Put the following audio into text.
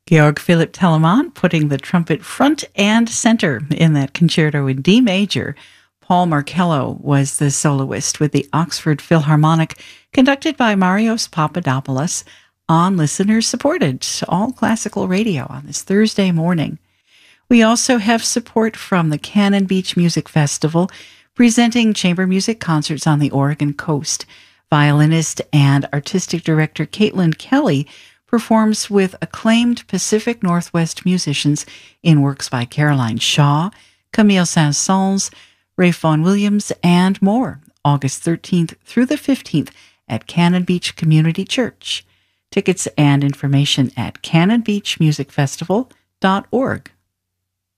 Georg Philipp Telemann putting the trumpet front and center in that concerto in D major. Paul Marcello was the soloist with the Oxford Philharmonic, conducted by Marios Papadopoulos on listener-supported all classical radio on this Thursday morning. We also have support from the Cannon Beach Music Festival, presenting chamber music concerts on the Oregon coast. Violinist and artistic director Caitlin Kelly performs with acclaimed Pacific Northwest musicians in works by Caroline Shaw, Camille Saint-Saëns, Ray Vaughan Williams, and more, August 13th through the 15th at Cannon Beach Community Church. Tickets and information at cannonbeachmusicfestival.org.